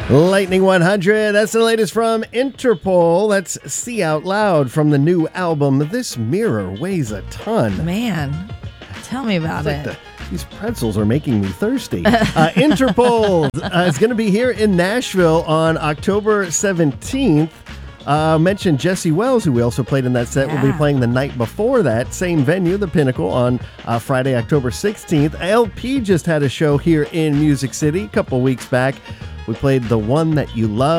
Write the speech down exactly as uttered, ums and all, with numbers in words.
Lightning one hundred, that's the latest from Interpol. That's See Out Loud from the new album, This Mirror Weighs a Ton. Man, tell me about It's it. like the, these pretzels are making me thirsty. uh, Interpol uh, is going to be here in Nashville on October seventeenth. Uh, mentioned Jesse Wells, who we also played in that set, Yeah. will be playing the night before that. Same venue, the Pinnacle, on uh, Friday, October sixteenth. L P just had a show here in Music City a couple weeks back. We played The One That You Love.